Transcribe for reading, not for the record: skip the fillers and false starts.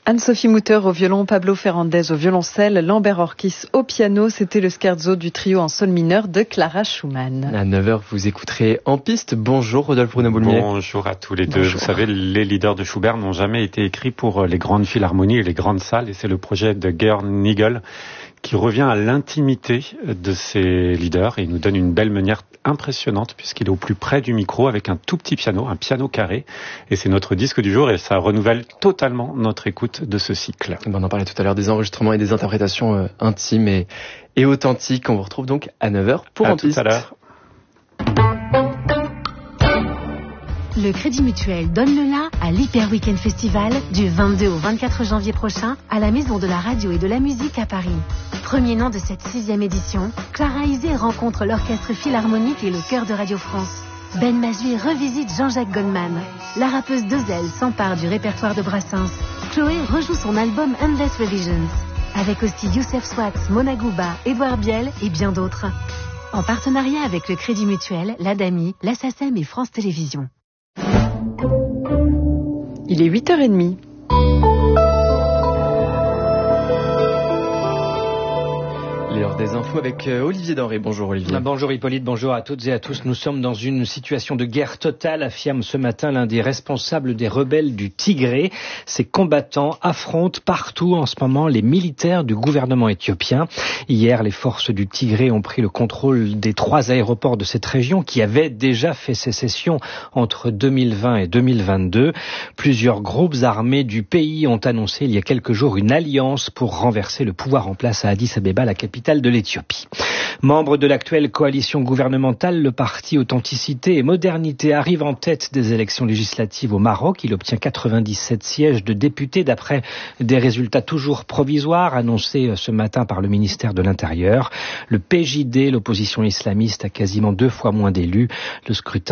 Anne-Sophie Mutter au violon, Pablo Ferrandez au violoncelle, Lambert Orkis au piano. C'était le scherzo du trio en sol mineur de Clara Schumann. À 9h, vous écouterez En piste. Bonjour Rodolphe Bruno-Boulmier. Bonjour à tous les deux. Bonjour. Vous savez, les leaders de Schubert n'ont jamais été écrits pour les grandes philharmonies et les grandes salles. Et c'est le projet de Georg Nigel qui revient à l'intimité de ces leaders et il nous donne une belle manière impressionnante puisqu'il est au plus près du micro avec un tout petit piano, un piano carré. Et c'est notre disque du jour et ça renouvelle totalement notre écoute de ce cycle. On en parlait tout à l'heure des enregistrements et des interprétations intimes et authentiques. On vous retrouve donc à 9h pour En piste. À tout à l'heure. Le Crédit Mutuel donne le la à l'Hyper Weekend Festival du 22 au 24 janvier prochain à la Maison de la Radio et de la Musique à Paris. Premier nom de cette 6e édition, Clara Isé rencontre l'Orchestre Philharmonique et le Chœur de Radio France. Ben Mazui revisite Jean-Jacques Goldman. La rappeuse Dezel s'empare du répertoire de Brassens. Chloé rejoue son album Endless Revisions. Avec aussi Youssef Swartz, Mona Gouba, Édouard Biel et bien d'autres. En partenariat avec le Crédit Mutuel, l'ADAMI, la SACEM et France Télévisions. Il est 8h30. L'heure des infos avec Olivier Denré. Bonjour Olivier. Bonjour Hippolyte, bonjour à toutes et à tous. Nous sommes dans une situation de guerre totale, affirme ce matin l'un des responsables des rebelles du Tigré. Ces combattants affrontent partout en ce moment les militaires du gouvernement éthiopien. Hier, les forces du Tigré ont pris le contrôle des 3 aéroports de cette région qui avaient déjà fait sécession entre 2020 et 2022. Plusieurs groupes armés du pays ont annoncé il y a quelques jours une alliance pour renverser le pouvoir en place à Addis Abeba, la capitale de l'Éthiopie. Membre de l'actuelle coalition gouvernementale, le parti Authenticité et Modernité arrive en tête des élections législatives au Maroc. Il obtient 97 sièges de députés d'après des résultats toujours provisoires annoncés ce matin par le ministère de l'Intérieur. Le PJD, l'opposition islamiste, a quasiment 2 fois moins d'élus. Le scrutin